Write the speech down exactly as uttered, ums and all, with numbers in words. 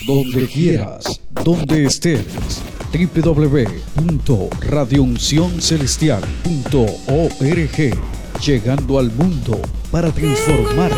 donde quieras, donde estés. w w w punto radio unción celestial punto org, llegando al mundo para transformar